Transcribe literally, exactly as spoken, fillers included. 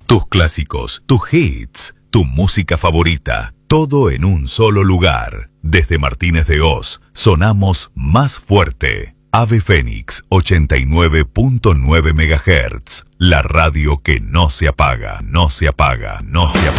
Tus clásicos, tus hits, tu música favorita, todo en un solo lugar. Desde Martínez de Oz, sonamos más fuerte. Ave Fénix ochenta y nueve punto nueve megahertz. La radio que no se apaga, no se apaga, no se apaga.